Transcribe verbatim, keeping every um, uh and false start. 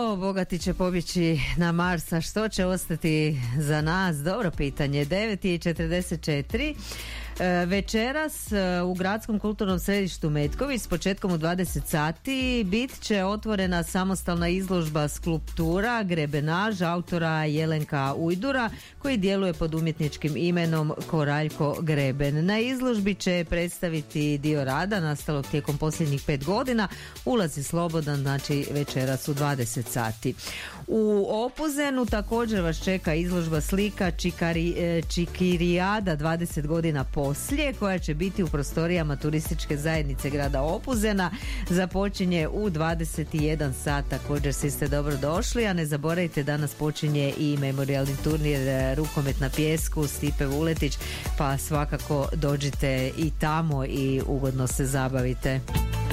to, bogati će pobjeći na Mars, a što će ostati za nas? Dobro pitanje. devet i četrdeset četiri. Večeras u Gradskom kulturnom središtu Metković s početkom u dvadeset sati bit će otvorena samostalna izložba skulptura Grebenaž autora Jelenka Ujdura, koji djeluje pod umjetničkim imenom Koraljko Greben. Na izložbi će predstaviti dio rada nastalog tijekom posljednjih pet godina. Ulaz je slobodan, znači večeras u dvadeset sati. U Opuzenu također vas čeka izložba slika Čikari, Čikirijada dvadeset godina poslije, koja će biti u prostorijama turističke zajednice grada Opuzena. Započinje u dvadeset jedan sat, također svi ste dobro došli, a ne zaboravite, danas počinje i memorijalni turnir rukomet na pijesku Stipe Vuletić, pa svakako dođite i tamo i ugodno se zabavite.